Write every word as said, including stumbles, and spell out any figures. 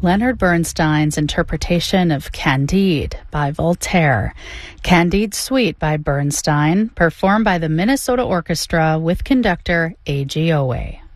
Leonard Bernstein's interpretation of Candide by Voltaire. Candide Suite by Bernstein, performed by the Minnesota Orchestra with conductor A G Owe.